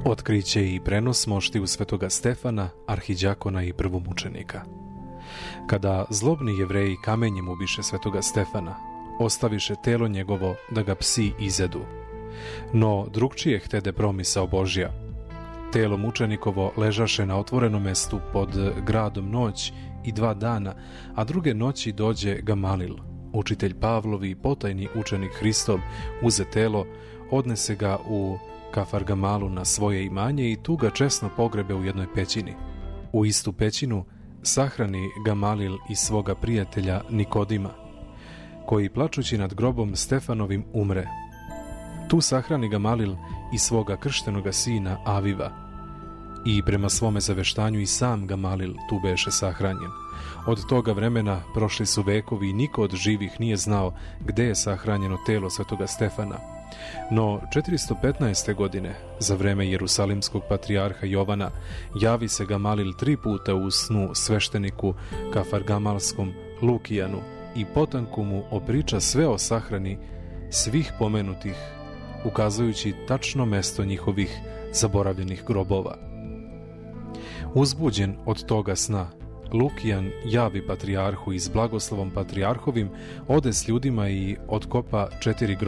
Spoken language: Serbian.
Otkriće i prenos moštiju svetoga Stefana, arhiđakona i prvomučenika. Kada zlobni Jevreji kamenjem ubiše svetoga Stefana, ostaviše telo njegovo da ga psi izedu. No drugčije htede promisao Božja. Telo mučenikovo ležaše na otvorenom mestu pod gradom noć i 2 dana, a druge noći dođe Gamalil, učitelj Pavlovi i potajni učenik Hristov, uze telo, odnese ga u Kafargamalu na svoje imanje i tu ga česno pogrebe u jednoj pećini. U istu pećinu sahrani Gamalil i svoga prijatelja Nikodima, koji plačući nad grobom Stefanovim umre. Tu sahrani Gamalil i svoga krštenoga sina Aviva. I prema svome zaveštanju i sam Gamalil tu beše sahranjen. Od toga vremena prošli su vekovi i niko od živih nije znao gde je sahranjeno telo svetoga Stefana. No 415. godine, za vreme Jerusalimskog patrijarha Jovana, javi se Gamalil 3 puta u snu svešteniku Kafargamalskom Lukijanu i potanku mu opriča sve o sahrani svih pomenutih, ukazujući tačno mesto njihovih zaboravljenih grobova. Uzbuđen od toga sna, Lukijan javi patrijarhu i s blagoslovom patrijarhovim ode s ljudima i otkopa 4 groba